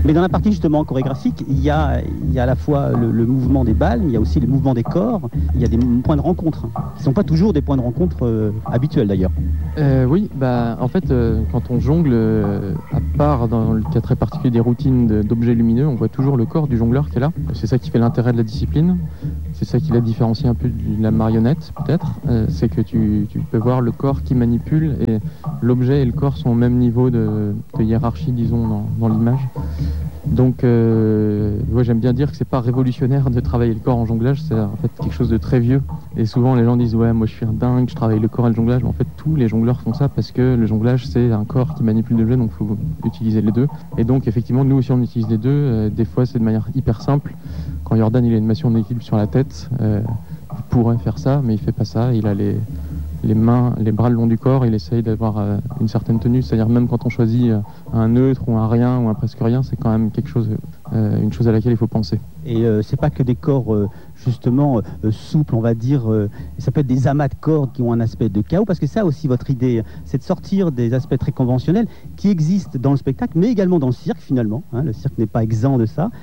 Mais dans la partie justement chorégraphique, il y a à la fois le mouvement des balles, il y a aussi le mouvement des corps, il y a des points de rencontre, qui ne sont pas toujours des points de rencontre habituels d'ailleurs. Oui, en fait, quand on jongle, à part dans le cas très particulier des routines d'objets lumineux, on voit toujours le corps du jongleur qui est là. C'est ça qui fait l'intérêt de la discipline. C'est ça qui la différencie un peu de la marionnette, peut-être. C'est que tu peux voir le corps qui manipule et l'objet et le corps sont au même niveau de hiérarchie, disons, dans l'image. Donc, j'aime bien dire que c'est pas révolutionnaire de travailler le corps en jonglage, c'est en fait quelque chose de très vieux. Et souvent, les gens disent ouais, moi je suis un dingue, je travaille le corps et le jonglage. Mais en fait, tous les jongleurs font ça parce que le jonglage c'est un corps qui manipule l'objet, donc il faut utiliser les deux. Et donc, effectivement, nous aussi on utilise les deux. Des fois, c'est de manière hyper simple. Quand Jordan il a une massue en équilibre sur la tête, il pourrait faire ça, mais il fait pas ça. Il a les mains, les bras le long du corps, il essaye d'avoir une certaine tenue, c'est-à-dire même quand on choisit un neutre ou un rien ou un presque rien, c'est quand même quelque chose, une chose à laquelle il faut penser. Et c'est pas que des corps justement souples, on va dire, ça peut être des amas de corps qui ont un aspect de chaos, parce que ça aussi votre idée, c'est de sortir des aspects très conventionnels qui existent dans le spectacle, mais également dans le cirque finalement, hein, le cirque n'est pas exempt de ça,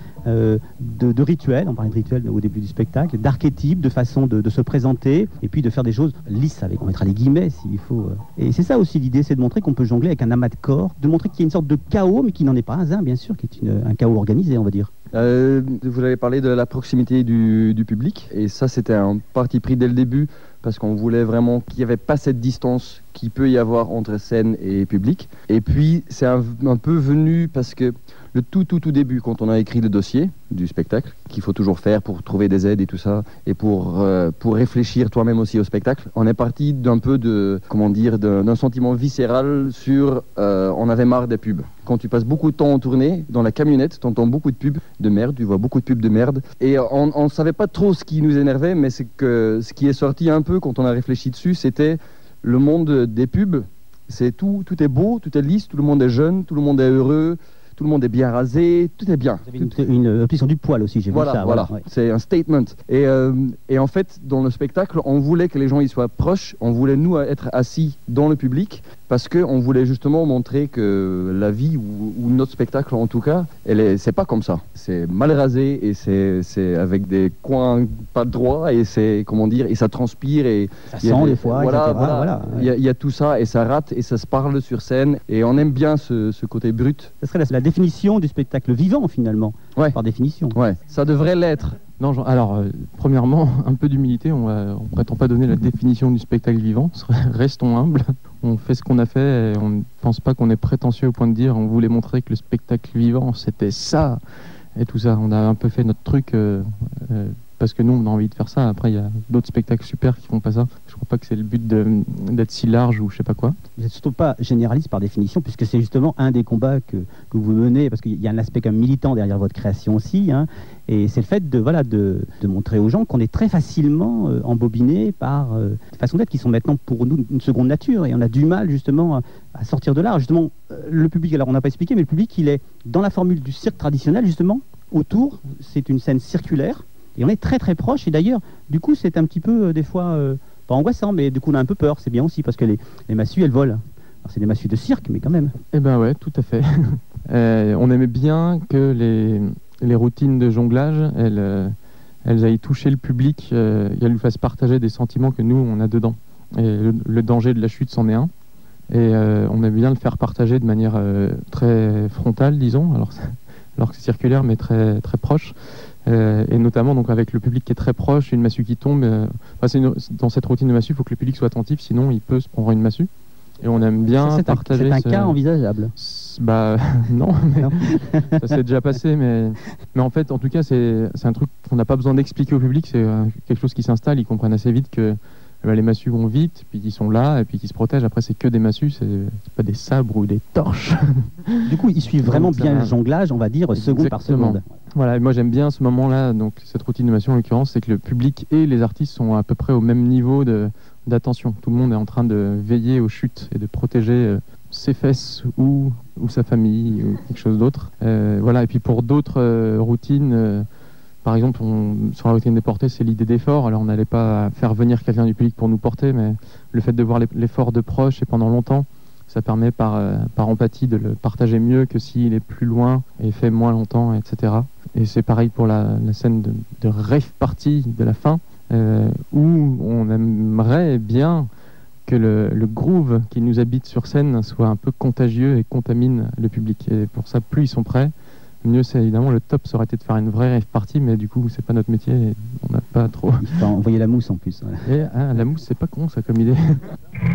de rituels, on parlait de rituels au début du spectacle, d'archétypes, de façon de se présenter, et puis de faire des choses lisses, avec, on mettra les guillemets s'il faut. Et c'est ça aussi l'idée, c'est de montrer qu'on peut jongler avec un amas de corps, de montrer qu'il y a une sorte de chaos, mais qui n'en est pas un, bien sûr, qui est un chaos organisé, on va dire. Vous avez parlé de la proximité du public, et ça c'était un parti pris dès le début, parce qu'on voulait vraiment qu'il n'y avait pas cette distance qu'il peut y avoir entre scène et public. Et puis c'est un peu venu parce que le tout début, quand on a écrit le dossier du spectacle, qu'il faut toujours faire pour trouver des aides et tout ça, et pour réfléchir toi-même aussi au spectacle, on est parti d'un peu d'un sentiment viscéral sur on avait marre des pubs. Quand tu passes beaucoup de temps en tournée, dans la camionnette, tu entends beaucoup de pubs de merde, tu vois beaucoup de pubs de merde, et on ne savait pas trop ce qui nous énervait, mais c'est que ce qui est sorti un peu quand on a réfléchi dessus, c'était le monde des pubs. C'est tout est beau, tout est lisse, tout le monde est jeune, tout le monde est heureux, tout le monde est bien rasé, tout est bien. Vous avez une obsession du poil aussi, j'ai vu ça. Voilà. Ouais. C'est un statement. Et en fait, dans le spectacle, on voulait que les gens y soient proches, on voulait nous être assis dans le public, parce qu'on voulait justement montrer que la vie, ou notre spectacle en tout cas, c'est pas comme ça. C'est mal rasé, et c'est avec des coins pas droits, et et ça transpire, et ça sent des fois, voilà. Il y a tout ça, et ça rate, et ça se parle sur scène, et on aime bien ce côté brut. Ce serait la définition du spectacle vivant finalement, par définition. Ouais, ça devrait l'être. Non, alors, premièrement, un peu d'humilité, on prétend pas donner la définition du spectacle vivant, restons humbles, on fait ce qu'on a fait, et on ne pense pas qu'on est prétentieux au point de dire on voulait montrer que le spectacle vivant c'était ça, et tout ça, on a un peu fait notre truc, parce que nous on a envie de faire ça. Après il y a d'autres spectacles super qui font pas ça. Je crois pas que c'est le but d'être si large ou je sais pas quoi. Vous n'êtes surtout pas généraliste par définition, puisque c'est justement un des combats que vous menez, parce qu'il y a un aspect comme militant derrière votre création aussi, hein, et c'est le fait de montrer aux gens qu'on est très facilement embobiné par des façons d'être qui sont maintenant pour nous une seconde nature, et on a du mal justement à sortir de l'art. Justement, le public, alors on n'a pas expliqué, mais le public il est dans la formule du cirque traditionnel justement, autour, c'est une scène circulaire, et on est très très proche, et d'ailleurs, du coup, c'est un petit peu, des fois, pas angoissant, mais du coup, on a un peu peur, c'est bien aussi, parce que les massues, elles volent. Alors, c'est des massues de cirque, mais quand même. Eh ben ouais, tout à fait. On aimait bien que les routines de jonglage, elles aillent toucher le public, elles lui fassent partager des sentiments que nous, on a dedans. Et le danger de la chute, c'en est un. Et on aime bien le faire partager de manière très frontale, disons, alors que c'est circulaire, mais très, très proche. Et notamment donc avec le public qui est très proche, une massue qui tombe. Dans cette routine de massue, il faut que le public soit attentif, sinon il peut se prendre une massue. Et on aime bien partager. C'est un cas envisageable. Non, mais ça s'est déjà passé. Mais en fait, en tout cas, c'est un truc qu'on n'a pas besoin d'expliquer au public. C'est quelque chose qui s'installe. Ils comprennent assez vite que les massues vont vite, puis ils sont là, et puis qu'ils se protègent. Après, c'est que des massues, c'est pas des sabres ou des torches. Du coup, ils suivent vraiment bien le jonglage, on va dire, seconde par seconde. Voilà, et moi j'aime bien ce moment-là, donc cette routine de massue en l'occurrence, c'est que le public et les artistes sont à peu près au même niveau d'attention. Tout le monde est en train de veiller aux chutes et de protéger ses fesses ou sa famille ou quelque chose d'autre. Voilà, et puis pour d'autres routines, par exemple, sur la routine des portées, c'est l'idée d'effort. Alors on n'allait pas faire venir quelqu'un du public pour nous porter, mais le fait de voir l'effort de proche et pendant longtemps, Ça permet par empathie de le partager mieux que s'il est plus loin et fait moins longtemps, etc. Et c'est pareil pour la scène de rave party de la fin, où on aimerait bien que le groove qui nous habite sur scène soit un peu contagieux et contamine le public. Et pour ça, plus ils sont prêts, mieux c'est. Évidemment, le top, ça aurait été de faire une vraie rave party, mais du coup, c'est pas notre métier et on n'a pas trop. Il faut envoyer la mousse en plus. Voilà. Et la mousse, c'est pas con ça comme idée.